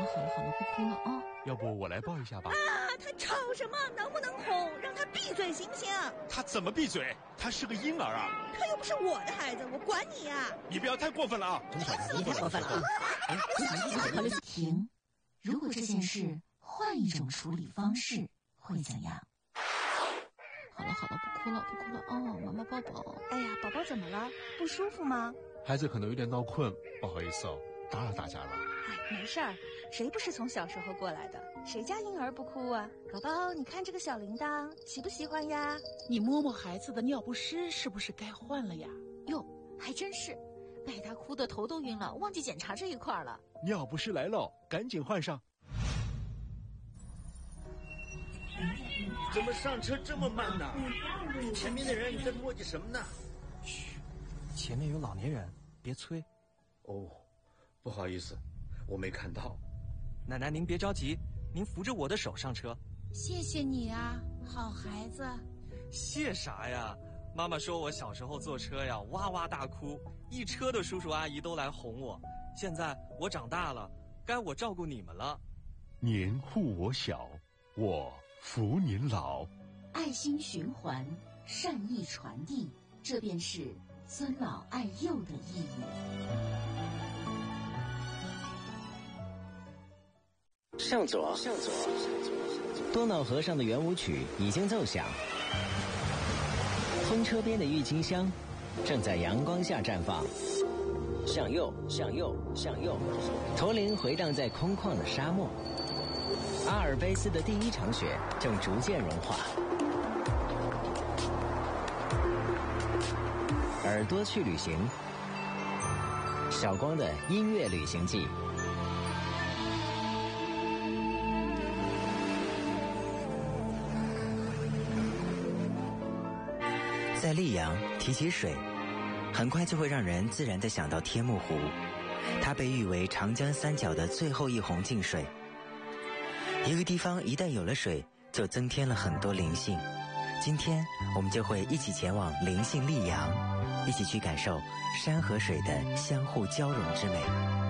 好了，不哭了啊！ 要不我来抱一下吧？ 他吵什么？能不能哄？让他闭嘴行不行？ 他怎么闭嘴？他是个婴儿啊！ 他又不是我的孩子，我管你呀！ 你不要太过分了啊！ 你太过分了啊！停！如果这件事换一种处理方式，会怎样？好了，不哭了哦，妈妈抱抱。 哎呀，宝宝怎么了？不舒服吗？ 孩子可能有点闹困，不好意思哦，打扰大家了。 没事儿，谁不是从小时候过来的？谁家婴儿不哭啊？宝宝，你看这个小铃铛，喜不喜欢呀？ 你摸摸孩子的尿不湿，是不是该换了呀？ 哟，还真是，被他哭得头都晕了，忘记检查这一块了。 尿不湿来了，赶紧换上。 怎么上车这么慢呢？前面的人在磨叽什么呢？ 嘘，前面有老年人，别催。 哦，不好意思，我没看到。 奶奶您别着急，您扶着我的手上车。 谢谢你啊，好孩子。 谢啥呀？妈妈说我小时候坐车呀，哇哇大哭，一车的叔叔阿姨都来哄我。现在我长大了，该我照顾你们了。 您护我小，我扶您老。 爱心循环，善意传递，这便是尊老爱幼的意义。 向左，多瑙河上的圆舞曲已经奏响，风车边的郁金香正在阳光下绽放。向右，驼铃回荡在空旷的沙漠。阿尔卑斯的第一场雪正逐渐融化。耳朵去旅行，小光的音乐旅行记。在溧阳提起水，很快就会让人自然地想到天目湖，它被誉为长江三角的最后一泓净水。一个地方一旦有了水，就增添了很多灵性。今天我们就会一起前往灵性溧阳，一起去感受山和水的相互交融之美。